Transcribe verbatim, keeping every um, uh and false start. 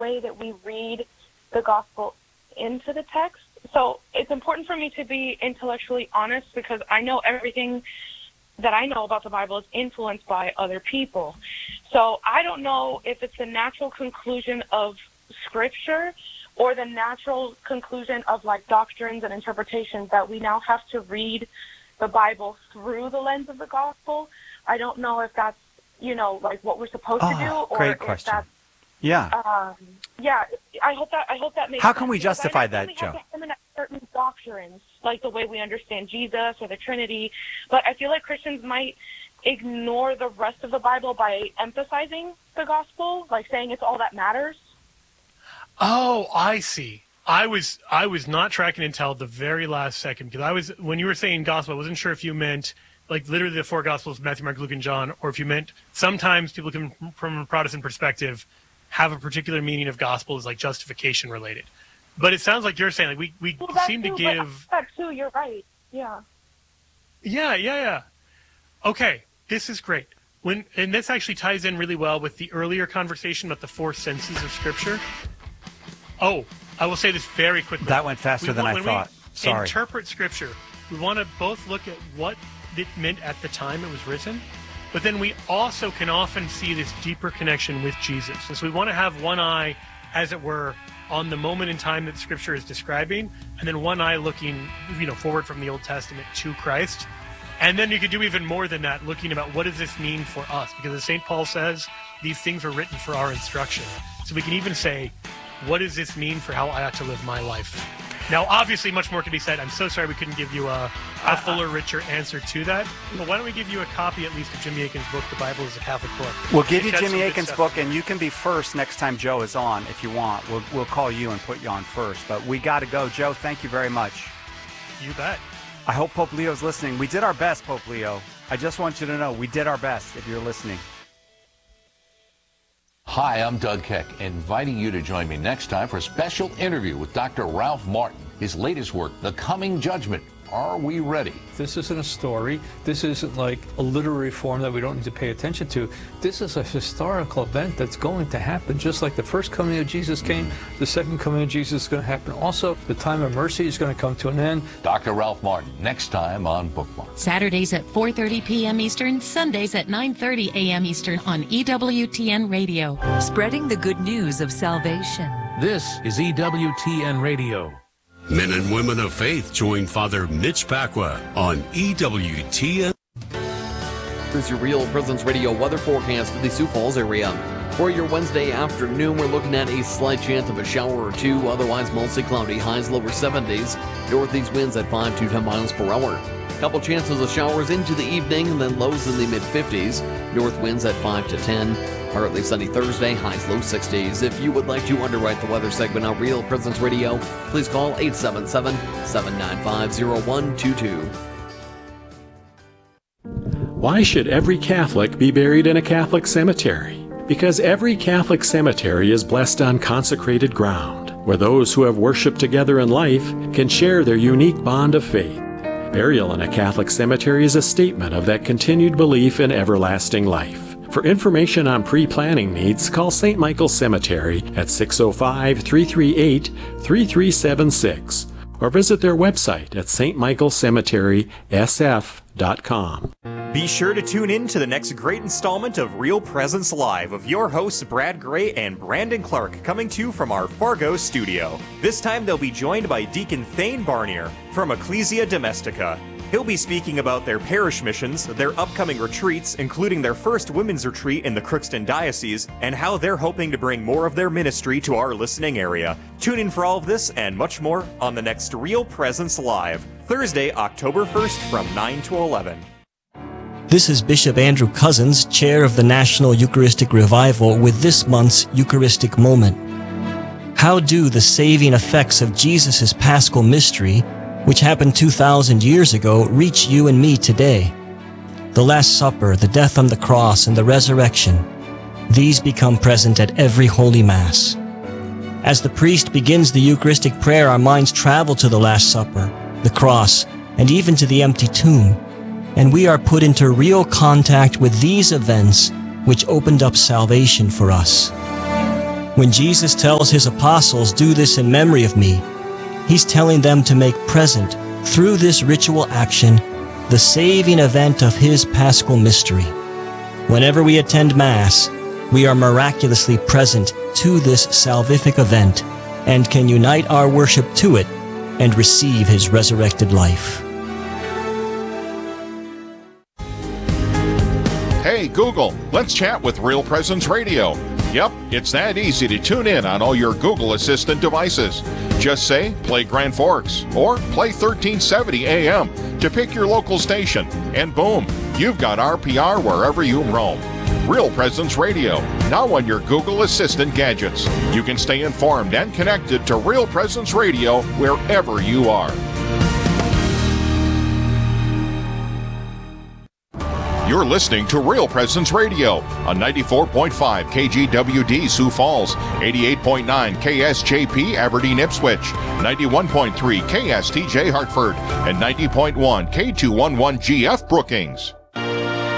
way that we read the gospel into the text. So it's important for me to be intellectually honest because I know everything that I know about the Bible is influenced by other people. So I don't know if it's the natural conclusion of Scripture or the natural conclusion of like doctrines and interpretations that we now have to read the Bible through the lens of the gospel. I don't know if that's, you know, like what we're supposed oh, to do, or great if question. that's, yeah. Um, yeah, I hope that I hope that makes How sense. can we justify that, we Joe? have to eliminate certain doctrines, like the way we understand Jesus or the Trinity, but I feel like Christians might ignore the rest of the Bible by emphasizing the gospel, like saying it's all that matters. Oh, I see. I was I was not tracking until the very last second because I was when you were saying gospel, I wasn't sure if you meant like literally the four gospels, Matthew, Mark, Luke, and John, or if you meant sometimes people can, from a Protestant perspective, have a particular meaning of gospel as like justification related. But it sounds like you're saying like we, we well, seem too, to give that too, you're right. Yeah. Yeah, yeah, yeah. Okay, this is great. When and this actually ties in really well with the earlier conversation about the four senses of Scripture. Oh, I will say this very quickly. That went faster we, than I when thought. We Sorry. Interpret Scripture. We want to both look at what it meant at the time it was written, but then we also can often see this deeper connection with Jesus. And so we want to have one eye, as it were, on the moment in time that Scripture is describing, and then one eye looking, you know, forward from the Old Testament to Christ. And then you could do even more than that, looking about what does this mean for us? Because as Saint Paul says, these things were written for our instruction. So we can even say, what does this mean for how I ought to live my life? Now, obviously, much more can be said. I'm so sorry we couldn't give you a, a fuller, richer answer to that. But why don't we give you a copy, at least, of Jimmy Akin's book, The Bible is a Catholic Book. We'll give you It's got Jimmy some good Akin's stuff. book, and you can be first next time Joe is on if you want. We'll, we'll call you and put you on first. But we got to go. Joe, thank you very much. You bet. I hope Pope Leo's listening. We did our best, Pope Leo. I just want you to know we did our best if you're listening. Hi, I'm Doug Keck, inviting you to join me next time for a special interview with Doctor Ralph Martin. His latest work, The Coming Judgment. Are we ready? This isn't a story. This isn't like a literary form that we don't need to pay attention to. This is a historical event that's going to happen, just like the first coming of Jesus came, the second coming of Jesus is going to happen. Also, the time of mercy is going to come to an end. Doctor Ralph Martin, next time on Bookmark. Saturdays at four thirty p.m. Eastern, Sundays at nine thirty a.m. Eastern on E W T N Radio. Spreading the good news of salvation. This is E W T N Radio. Men and women of faith join Father Mitch Pacwa on E W T N. Here's your Real Presence Radio weather forecast for the Sioux Falls area. For your Wednesday afternoon, we're looking at a slight chance of a shower or two, otherwise mostly cloudy, highs lower seventies, northeast winds at five to ten miles per hour. Couple chances of showers into the evening, and then lows in the mid-fifties, north winds at five to ten. Partly sunny Thursday, highs low sixties. If you would like to underwrite the weather segment on Real Presence Radio, please call eight seven seven, seven nine five, zero one two two. Why should every Catholic be buried in a Catholic cemetery? Because every Catholic cemetery is blessed on consecrated ground, where those who have worshiped together in life can share their unique bond of faith. Burial in a Catholic cemetery is a statement of that continued belief in everlasting life. For information on pre-planning needs, call Saint Michael Cemetery at six oh five, three three eight, three three seven six or visit their website at s t michael cemetery s f dot com. Be sure to tune in to the next great installment of Real Presence Live of your hosts Brad Gray and Brandon Clark, coming to you from our Fargo studio. This time they'll be joined by Deacon Thane Barnier from Ecclesia Domestica. He'll be speaking about their parish missions, their upcoming retreats, including their first women's retreat in the Crookston Diocese, and how they're hoping to bring more of their ministry to our listening area. Tune in for all of this and much more on the next Real Presence Live, Thursday, October first from nine to eleven. This is Bishop Andrew Cousins, Chair of the National Eucharistic Revival, with this month's Eucharistic Moment. How do the saving effects of Jesus' Paschal Mystery, which happened two thousand years ago, reach you and me today? The Last Supper, the death on the cross, and the resurrection, these become present at every Holy Mass. As the priest begins the Eucharistic prayer, our minds travel to the Last Supper, the cross, and even to the empty tomb, and we are put into real contact with these events which opened up salvation for us. When Jesus tells his apostles, "Do this in memory of me," he's telling them to make present, through this ritual action, the saving event of his paschal mystery. Whenever we attend Mass, we are miraculously present to this salvific event and can unite our worship to it and receive his resurrected life. Hey Google, let's chat with Real Presence Radio. Yep, it's that easy to tune in on all your Google Assistant devices. Just say, play Grand Forks, or play thirteen seventy A M to pick your local station, and boom, you've got R P R wherever you roam. Real Presence Radio, now on your Google Assistant gadgets. You can stay informed and connected to Real Presence Radio wherever you are. You're listening to Real Presence Radio on ninety-four point five K G W D Sioux Falls, eighty-eight point nine K S J P Aberdeen Ipswich, ninety-one point three K S T J Hartford, and ninety point one K two eleven G F Brookings.